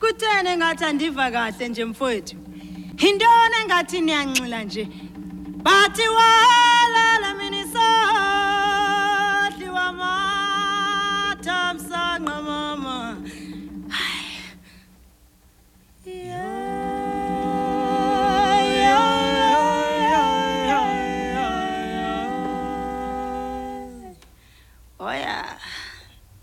Kuthene ngathi andiva kahle nje mfowethu. Intone ngathi niyanxila nje. Bathi wa